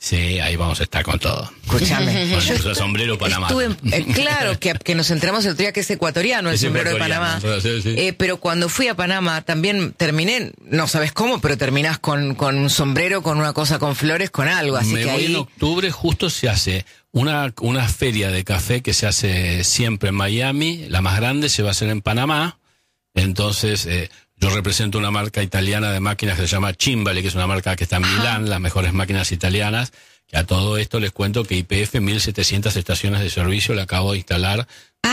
Sí, ahí vamos a estar con todo. Escúchame. Con el sombrero Panamá. Claro, que nos enteramos el otro día que es ecuatoriano el sombrero de Panamá. Sí. Pero cuando fui a Panamá también terminé, no sabes cómo, pero terminás con un sombrero, con una cosa con flores, con algo. Así Me que voy ahí... en octubre, justo se hace una feria de café que se hace siempre en Miami. La más grande se va a hacer en Panamá. Entonces, yo represento una marca italiana de máquinas que se llama Cimbali, que es una marca que está en Milán, las mejores máquinas italianas. Que a todo esto les cuento que YPF 1.700 estaciones de servicio le acabo de instalar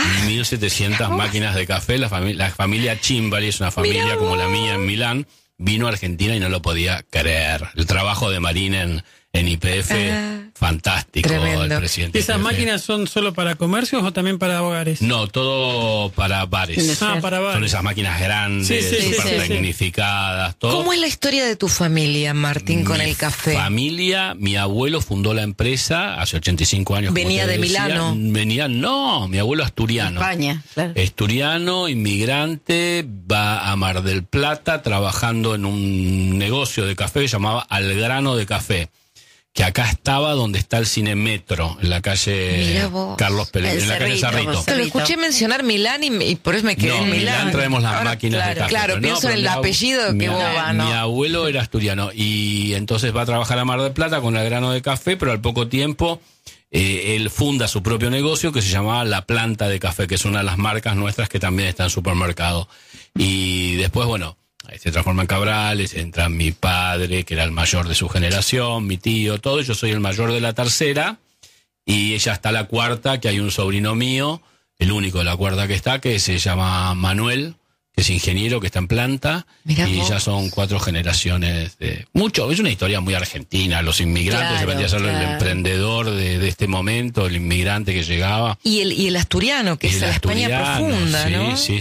1.700 máquinas de café. La familia Cimbali es una familia como la mía en Milán. Vino a Argentina y no lo podía creer. El trabajo de Marín en YPF, fantástico. Tremendo. El presidente. ¿Y esas máquinas son solo para comercios o también para hogares? No, todo para bares. Para bares. Son esas máquinas grandes, súper tecnificadas. Todo. ¿Cómo es la historia de tu familia, Martín, con el café? Familia, mi abuelo fundó la empresa hace 85 años. ¿Venía de Milano? No, mi abuelo asturiano. España, claro. Asturiano, inmigrante, va a Mar del Plata trabajando en un negocio de café que llamaba Al Grano de Café, que acá estaba donde está el Cine Metro, en la calle Carlos Pellegrini, en la calle Cerrito. Te lo escuché mencionar Milán y por eso me quedé en Milán. Traemos las máquinas de café. Claro, pienso en el apellido que boba, ¿no? Mi abuelo era asturiano y entonces va a trabajar a Mar del Plata con El Grano de Café, pero al poco tiempo él funda su propio negocio que se llamaba La Planta de Café, que es una de las marcas nuestras que también está en supermercado. Y después, bueno, se transforma en Cabrales, entra mi padre, que era el mayor de su generación, mi tío, todo. Yo soy el mayor de la tercera y ella está la cuarta, que hay un sobrino mío, el único de la cuarta que está, que se llama Manuel, que es ingeniero, que está en planta. Mirá y vos. ya son 4 generaciones de... Mucho, es una historia muy argentina, los inmigrantes, se vendría a ser el emprendedor de este momento, el inmigrante que llegaba. Y el asturiano, que es la España profunda, ¿no? Sí,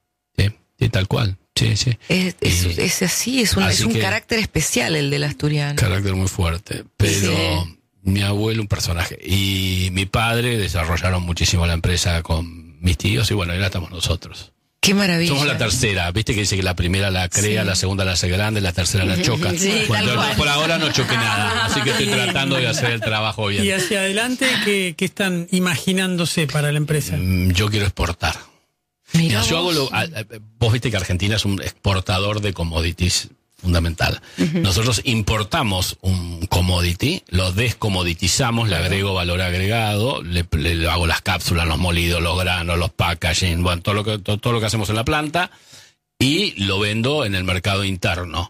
tal cual. Sí. Es así, es un carácter especial el del asturiano. Carácter muy fuerte, pero mi abuelo un personaje y mi padre desarrollaron muchísimo la empresa con mis tíos y bueno, ahora estamos nosotros. Qué maravilla. Somos la tercera, viste que dice que la primera la crea, la segunda la hace grande, la tercera la choca. Bueno, por ahora no choqué nada, así que estoy tratando de hacer el trabajo bien. Y hacia adelante, ¿qué están imaginándose para la empresa? Yo quiero exportar. Mirá Yo hago vos viste que Argentina es un exportador de commodities fundamental. Nosotros importamos un commodity, lo descomoditizamos, le agrego valor agregado, le hago las cápsulas, los molidos, los granos, los packaging, bueno, todo lo que hacemos en la planta y lo vendo en el mercado interno.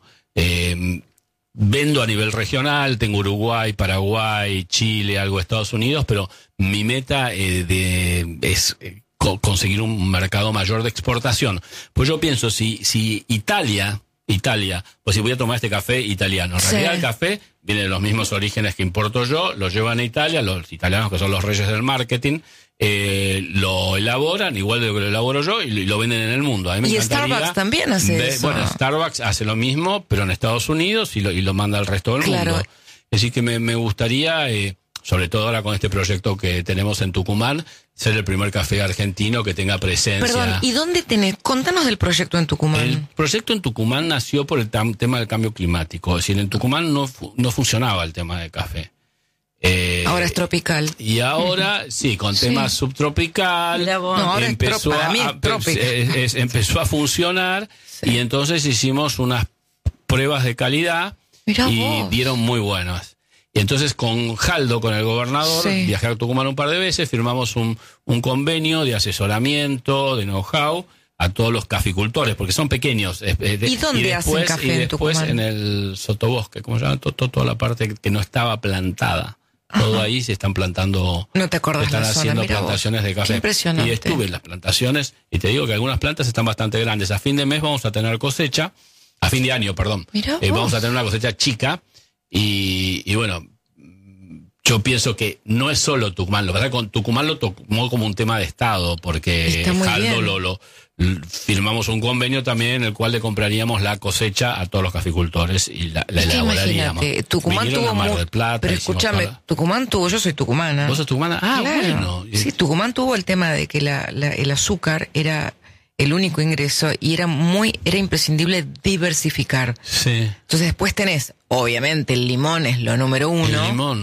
Vendo a nivel regional, tengo Uruguay, Paraguay, Chile, algo de Estados Unidos, pero mi meta es conseguir un mercado mayor de exportación. Pues yo pienso, si Italia, pues si voy a tomar este café italiano, en realidad el café viene de los mismos orígenes que importo yo, lo llevan a Italia, los italianos que son los reyes del marketing, lo elaboran, igual de lo que lo elaboro yo, y lo venden en el mundo. A mí me encantaría. Starbucks también hace eso. Bueno, Starbucks hace lo mismo, pero en Estados Unidos y lo manda al resto del mundo. Es decir, que me gustaría... sobre todo ahora con este proyecto que tenemos en Tucumán, ser el primer café argentino que tenga presencia. Perdón, ¿y dónde tenés? Contanos del proyecto en Tucumán. El proyecto en Tucumán nació por el tema del cambio climático. Es decir, en Tucumán no funcionaba el tema del café. Ahora es tropical. Y ahora, sí, con tema subtropical, ahora empezó empezó a funcionar y entonces hicimos unas pruebas de calidad y dieron muy buenas. Y entonces con Jaldo, con el gobernador, viajé a Tucumán un par de veces, firmamos un convenio de asesoramiento, de know-how, a todos los caficultores, porque son pequeños. ¿Y dónde hacen café en Tucumán? Después en el sotobosque, como se llama, toda la parte que no estaba plantada. Todo ahí se están plantando. No te acordás están la zona, haciendo mira plantaciones vos. de café. Qué impresionante. Y estuve en las plantaciones y te digo que algunas plantas están bastante grandes. A fin de mes vamos a tener cosecha, a fin de año, perdón. Vamos a tener una cosecha chica y bueno, yo pienso que no es solo Tucumán. Lo que pasa es que con Tucumán lo tomó como un tema de Estado, porque Jaldo firmamos un convenio también en el cual le compraríamos la cosecha a todos los caficultores y la elaboraríamos. Tucumán tuvo Mar del Plata, pero escúchame, Tucumán tuvo, yo soy tucumana. ¿Vos sos tucumana? Ah, claro. Bueno. Sí, Tucumán tuvo el tema de que el azúcar era el único ingreso y era imprescindible diversificar. Sí. Entonces después tenés, obviamente, el limón es lo número 1. El limón.